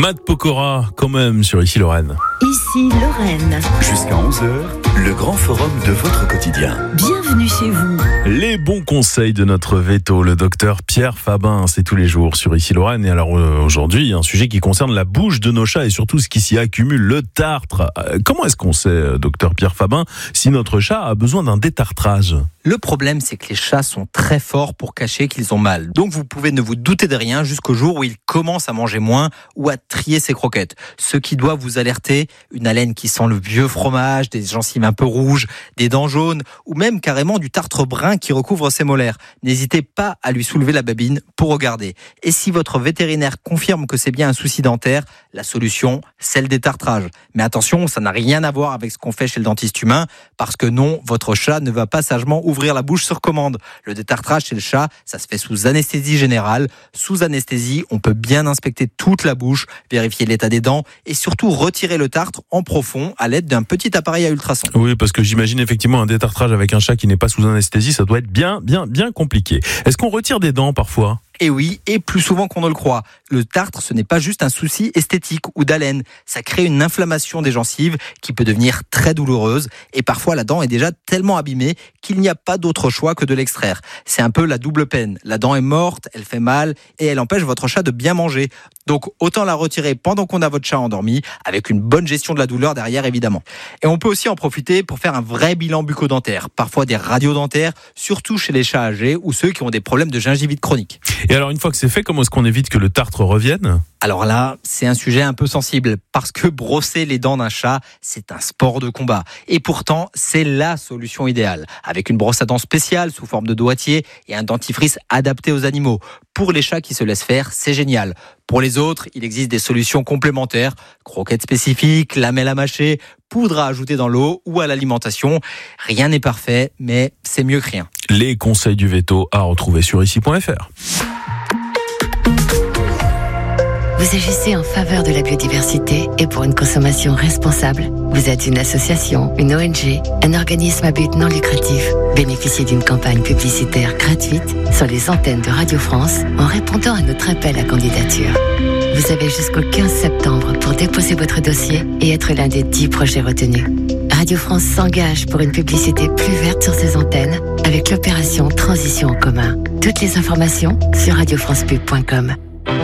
Matt Pokora, quand même, sur Ici Lorraine. Ici Lorraine. Jusqu'à 11h, le grand forum de votre quotidien. Bienvenue chez vous. Les bons conseils de notre veto, le docteur Pierre Fabin, c'est tous les jours sur Ici Lorraine. Et alors aujourd'hui, un sujet qui concerne la bouche de nos chats et surtout ce qui s'y accumule, le tartre. Comment est-ce qu'on sait, docteur Pierre Fabin, si notre chat a besoin d'un détartrage ? Le problème, c'est que les chats sont très forts pour cacher qu'ils ont mal. Donc vous pouvez ne vous douter de rien jusqu'au jour où ils commencent à manger moins ou à trier ses croquettes. Ce qui doit vous alerter, une haleine qui sent le vieux fromage, des gencives un peu rouges, des dents jaunes ou même carrément du tartre brun qui recouvre ses molaires. N'hésitez pas à lui soulever la babine pour regarder. Et si votre vétérinaire confirme que c'est bien un souci dentaire, la solution, c'est le détartrage. Mais attention, ça n'a rien à voir avec ce qu'on fait chez le dentiste humain, parce que non, votre chat ne va pas sagement ouvrir la bouche sur commande. Le détartrage chez le chat, ça se fait sous anesthésie générale. Sous anesthésie, on peut bien inspecter toute la bouche, vérifier l'état des dents et surtout retirer le tartre en profond à l'aide d'un petit appareil à ultrasons. Oui, parce que j'imagine effectivement un détartrage avec un chat qui n'est pas sous anesthésie, ça doit être bien compliqué. Est-ce qu'on retire des dents parfois ? Et oui, et plus souvent qu'on ne le croit. Le tartre, ce n'est pas juste un souci esthétique ou d'haleine. Ça crée une inflammation des gencives qui peut devenir très douloureuse. Et parfois, la dent est déjà tellement abîmée qu'il n'y a pas d'autre choix que de l'extraire. C'est un peu la double peine. La dent est morte, elle fait mal et elle empêche votre chat de bien manger. Donc, autant la retirer pendant qu'on a votre chat endormi, avec une bonne gestion de la douleur derrière, évidemment. Et on peut aussi en profiter pour faire un vrai bilan bucco-dentaire. Parfois des radiodentaires, surtout chez les chats âgés ou ceux qui ont des problèmes de gingivite chronique. Et alors, une fois que c'est fait, comment est-ce qu'on évite que le tartre revienne ? Alors là, c'est un sujet un peu sensible, parce que brosser les dents d'un chat, c'est un sport de combat. Et pourtant, c'est la solution idéale, avec une brosse à dents spéciale sous forme de doigtier et un dentifrice adapté aux animaux. Pour les chats qui se laissent faire, c'est génial. Pour les autres, il existe des solutions complémentaires, croquettes spécifiques, lamelles à mâcher, poudre à ajouter dans l'eau ou à l'alimentation. Rien n'est parfait, mais c'est mieux que rien. Les conseils du veto à retrouver sur ici.fr. Vous agissez en faveur de la biodiversité et pour une consommation responsable. Vous êtes une association, une ONG, un organisme à but non lucratif. Bénéficiez d'une campagne publicitaire gratuite sur les antennes de Radio France en répondant à notre appel à candidature. Vous avez jusqu'au 15 septembre pour déposer votre dossier et être l'un des 10 projets retenus. Radio France s'engage pour une publicité plus verte sur ses antennes avec l'opération Transition en commun. Toutes les informations sur radiofrancepub.com.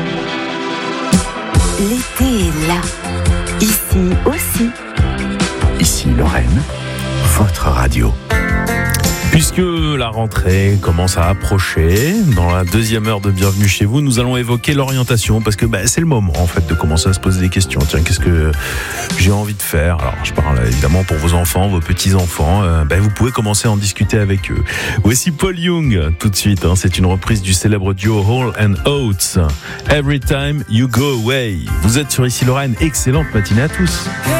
L'été est là. Ici aussi. Ici Lorraine, votre radio. Puisque la rentrée commence à approcher, dans la deuxième heure de Bienvenue chez vous, nous allons évoquer l'orientation, parce que c'est le moment en fait de commencer à se poser des questions. Tiens, qu'est-ce que j'ai envie de faire ? Alors je parle évidemment pour vos enfants, vos petits-enfants, vous pouvez commencer à en discuter avec eux. Voici Paul Young tout de suite, c'est une reprise du célèbre duo Hall & Oates, Every Time You Go Away. Vous êtes sur Ici Lorraine, excellente matinée à tous.